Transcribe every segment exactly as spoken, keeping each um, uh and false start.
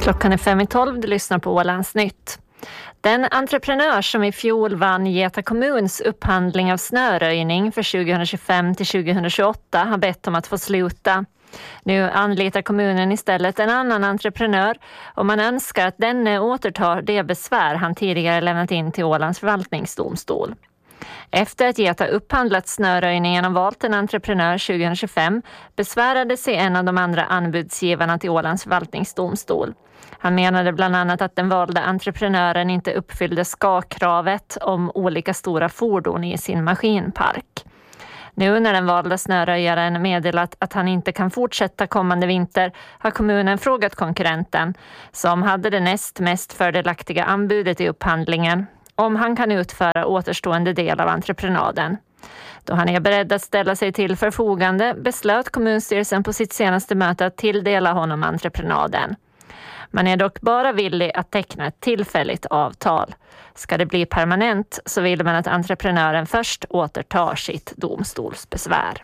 Klockan är fem i tolv, du lyssnar på Ålands Nytt. Den entreprenör som i fjol vann Geta kommuns upphandling av snöröjning för tjugohundratjugofem till tjugohundratjugoåtta har bett om att få sluta. Nu anlitar kommunen istället en annan entreprenör och man önskar att denne återtar det besvär han tidigare lämnat in till Ålands förvaltningsdomstol. Efter att Geta upphandlat snöröjningen och valt en entreprenör tjugohundratjugofem besvärade sig en av de andra anbudsgivarna till Ålands förvaltningsdomstol. Han menade bland annat att den valda entreprenören inte uppfyllde ska-kravet om olika stora fordon i sin maskinpark. Nu när den valda snöröjaren meddelat att han inte kan fortsätta kommande vinter har kommunen frågat konkurrenten, som hade det näst mest fördelaktiga anbudet i upphandlingen, om han kan utföra återstående del av entreprenaden. Då han är beredd att ställa sig till förfogande beslöt kommunstyrelsen på sitt senaste möte att tilldela honom entreprenaden. Man är dock bara villig att teckna ett tillfälligt avtal. Ska det bli permanent så vill man att entreprenören först återtar sitt domstolsbesvär.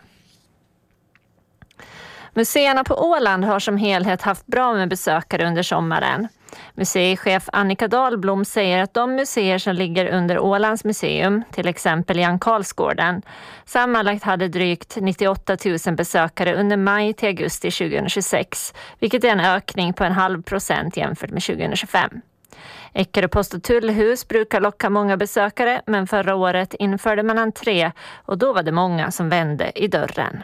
Museerna på Åland har som helhet haft bra med besökare under sommaren. Museichef Annika Dahlblom säger att de museer som ligger under Ålands museum, till exempel Jan Karlsgården, sammanlagt hade drygt nittioåtta tusen besökare under maj till augusti tjugohundratjugosex, vilket är en ökning på en halv procent jämfört med tjugohundratjugofem. Eckerö post- och tullhus brukar locka många besökare, men förra året införde man entré och då var det många som vände i dörren.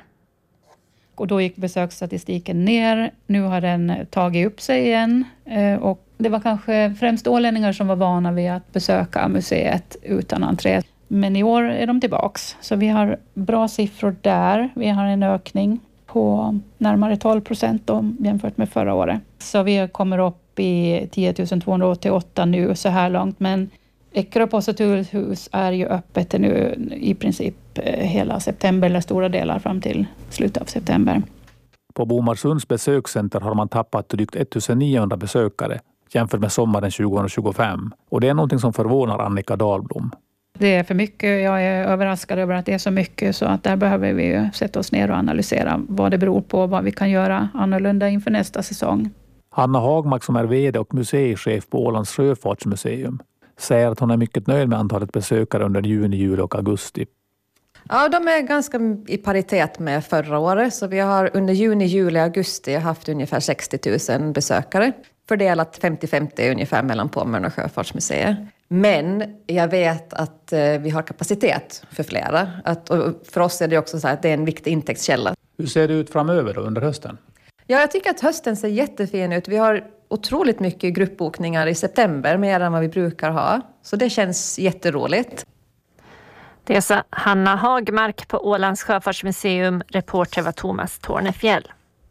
Och då gick besöksstatistiken ner. Nu har den tagit upp sig igen. Och det var kanske främst ålänningar som var vana vid att besöka museet utan entré. Men i år är de tillbaks. Så vi har bra siffror där. Vi har en ökning på närmare tolv procent jämfört med förra året. Så vi kommer upp i tio tusen tvåhundraåttioåtta nu så här långt. Men Eckerö post- och tullhus är ju öppet nu i princip hela september eller stora delar fram till slutet av september. På Bomarsunds besökscenter har man tappat drygt ettusenniohundra besökare jämfört med sommaren tjugohundratjugofem. Och det är någonting som förvånar Annika Dahlblom. Det är för mycket. Jag är överraskad över att det är så mycket, så att där behöver vi ju sätta oss ner och analysera vad det beror på, vad vi kan göra annorlunda inför nästa säsong. Hanna Hagmark, som är vd och museichef på Ålands sjöfartsmuseum, säger att hon är mycket nöjd med antalet besökare under juni, juli och augusti. Ja, de är ganska i paritet med förra året. Så vi har under juni, juli och augusti haft ungefär sextio tusen besökare. Fördelat femtio femtio ungefär mellan Pommern och Sjöfartsmuseet. Men jag vet att vi har kapacitet för flera. Att, och för oss är det också så här att det är en viktig intäktskälla. Hur ser det ut framöver då under hösten? Ja, jag tycker att hösten ser jättefin ut. Vi har otroligt mycket gruppbokningar i september, mer än vad vi brukar ha. Så det känns jätteroligt. Det sa Hanna Hagmark på Ålands sjöfartsmuseum. Reporter var Thomas Tornefjäll.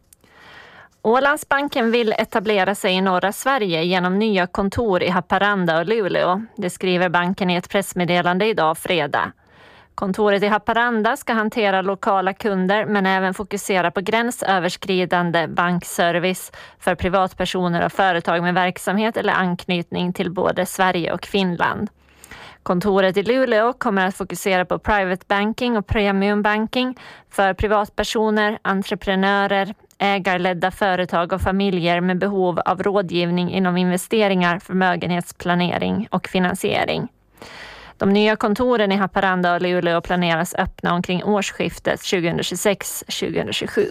Ålandsbanken vill etablera sig i norra Sverige genom nya kontor i Haparanda och Luleå. Det skriver banken i ett pressmeddelande idag fredag. Kontoret i Haparanda ska hantera lokala kunder men även fokusera på gränsöverskridande bankservice för privatpersoner och företag med verksamhet eller anknytning till både Sverige och Finland. Kontoret i Luleå kommer att fokusera på private banking och premium banking för privatpersoner, entreprenörer, ägarledda företag och familjer med behov av rådgivning inom investeringar, förmögenhetsplanering och finansiering. De nya kontoren i Haparanda och Luleå planeras öppna omkring årsskiftet tjugohundratjugosex tjugohundratjugosju.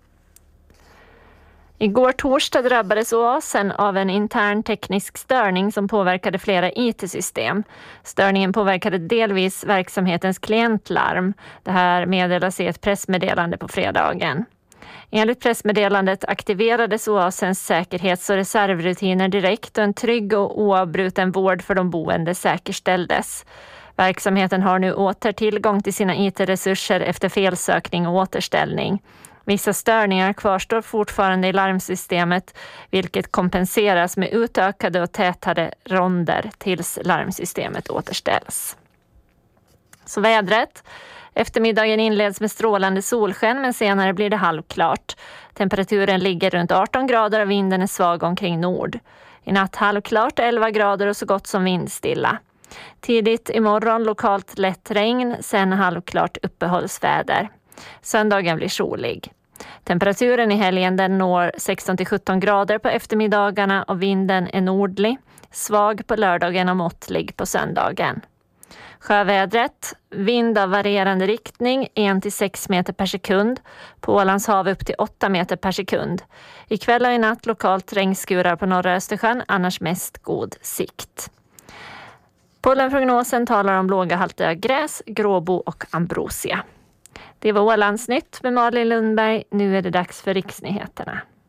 Igår torsdag drabbades Oasen av en intern teknisk störning som påverkade flera I T-system. Störningen påverkade delvis verksamhetens klientlarm. Det här meddelas i ett pressmeddelande på fredagen. Enligt pressmeddelandet aktiverades Oasens säkerhets- och reservrutiner direkt och en trygg och oavbruten vård för de boende säkerställdes. Verksamheten har nu åter tillgång till sina I T-resurser efter felsökning och återställning. Vissa störningar kvarstår fortfarande i larmsystemet, vilket kompenseras med utökade och tätare ronder tills larmsystemet återställs. Så vädret. Eftermiddagen inleds med strålande solsken, men senare blir det halvklart. Temperaturen ligger runt arton grader och vinden är svag omkring nord. I natt halvklart elva grader och så gott som vindstilla. Tidigt imorgon lokalt lätt regn, sen halvklart uppehållsväder. Söndagen blir solig. Temperaturen i helgen den når sexton till sjutton grader på eftermiddagarna och vinden är nordlig, svag på lördagen och måttlig på söndagen. Sjövädret, vind av varierande riktning en till sex meter per sekund, på Ålands hav upp till åtta meter per sekund. Ikväll och i natt lokalt regnskurar på norra Östersjön, annars mest god sikt. Pollenprognosen talar om låga halter av gräs, gråbo och ambrosia. Det var Ålandsnytt med Malin Lundberg. Nu är det dags för riksnyheterna.